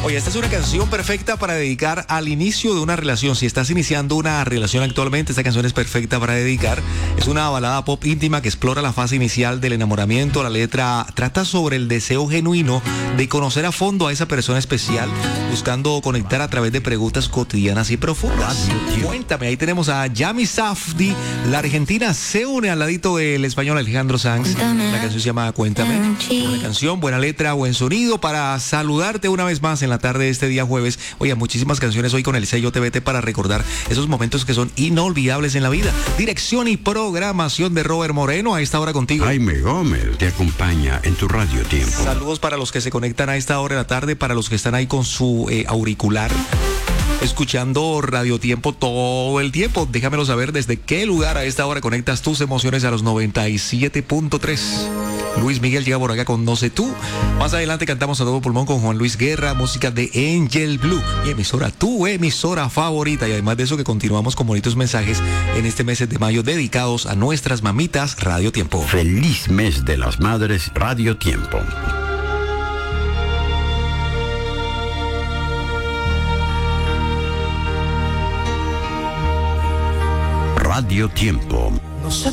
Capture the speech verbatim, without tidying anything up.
Oye, esta es una canción perfecta para dedicar al inicio de una relación. Si estás iniciando una relación actualmente, esta canción es perfecta para dedicar. Es una balada pop íntima que explora la fase inicial del enamoramiento. La letra trata sobre el deseo genuino de conocer a fondo a esa persona especial, buscando conectar a través de preguntas cotidianas y profundas. Cuéntame, ahí tenemos a Yami Safdie. La argentina se une al ladito del español Alejandro Sanz. La canción se llama Cuéntame. Buena canción, buena letra, buen sonido para saludarte una vez más en la tarde de este día jueves. Oye, muchísimas canciones hoy con el sello T V T para recordar esos momentos que son inolvidables en la vida. Dirección y programación de Robert Moreno a esta hora contigo. Jaime Gómez te acompaña en tu Radio Tiempo. Saludos para los que se conectan a esta hora de la tarde, para los que están ahí con su eh, auricular, escuchando Radio Tiempo todo el tiempo. Déjamelo saber desde qué lugar a esta hora conectas tus emociones a los noventa y siete punto tres. Luis Miguel llega por acá con No sé tú. Más adelante cantamos a todo pulmón con Juan Luis Guerra, música de Angel Blue. Y emisora, tu emisora favorita. Y además de eso, que continuamos con bonitos mensajes en este mes de mayo dedicados a nuestras mamitas. Radio Tiempo. Feliz mes de las madres, Radio Tiempo. Radio Tiempo.